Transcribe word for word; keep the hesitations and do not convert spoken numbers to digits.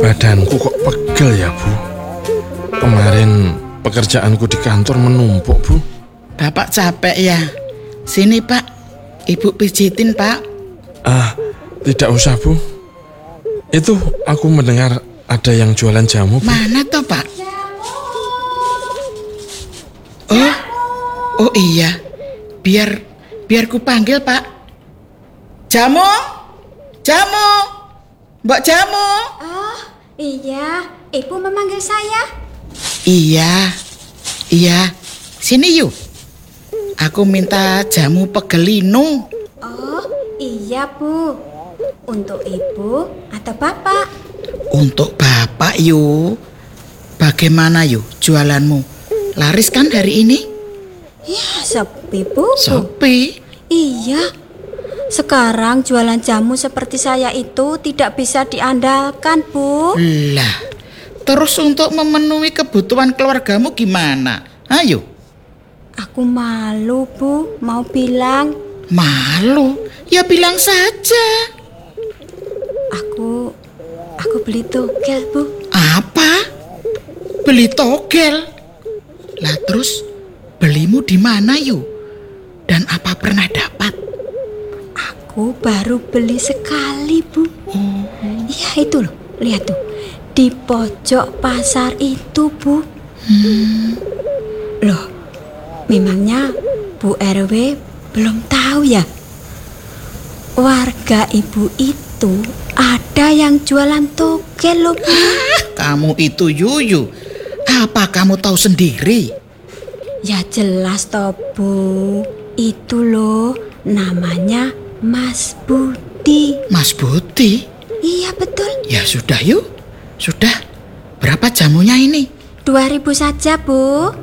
Badanku kok pegel ya, Bu. Kemarin pekerjaanku di kantor menumpuk, Bu. Bapak capek ya? Sini, Pak. Ibu pijitin, Pak. Ah, tidak usah, Bu. Itu aku mendengar ada yang jualan jamu, Bu. Mana toh, Pak? Oh, oh iya. Biar, biar ku panggil, Pak. Jamu, jamu, Mbak Jamu. Oh, iya. Ibu memanggil saya. Iya, iya. Sini yuk. Aku minta jamu pegelinu. Oh, iya, Bu. Untuk ibu atau bapak? Untuk bapak yuk. Bagaimana yuk jualanmu? Laris kan hari ini? Ya, sepi, Bu. Sepi. Iya. Sekarang jualan jamu seperti saya itu tidak bisa diandalkan, Bu. Lah, terus untuk memenuhi kebutuhan keluargamu gimana? Ayo. Aku malu, Bu, mau bilang. Malu? Ya bilang saja. Aku, aku beli togel, Bu. Apa? Beli togel? Lah terus belimu di mana yuk? Dan apa pernah dapat? Aku baru beli sekali, Bu. Oh. Iya, itu loh. Lihat tuh. Di pojok pasar itu, Bu. Hmm. Loh, memangnya Bu R W belum tahu ya? Warga ibu itu ada yang jualan togel loh, Bu. Ah, kamu itu Yuyu. Apa kamu tahu sendiri? Ya jelas toh, Bu. Itu loh namanya Mas Budi. Mas Budi? Iya betul. Ya sudah yuk. Sudah. Berapa jamunya ini? Dua ribu saja, Bu.